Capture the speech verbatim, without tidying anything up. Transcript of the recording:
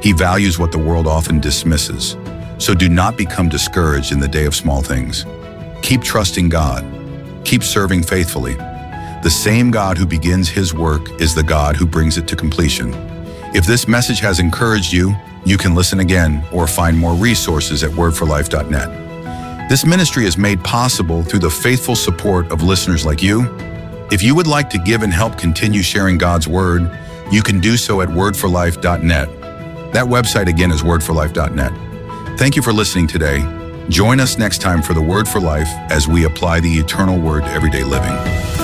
He values what the world often dismisses. So do not become discouraged in the day of small things. Keep trusting God. Keep serving faithfully. The same God who begins his work is the God who brings it to completion. If this message has encouraged you, you can listen again or find more resources at word for life dot net. This ministry is made possible through the faithful support of listeners like you. If you would like to give and help continue sharing God's word, you can do so at word for life dot net. That website again is word for life dot net. Thank you for listening today. Join us next time for the Word for Life as we apply the eternal word to everyday living.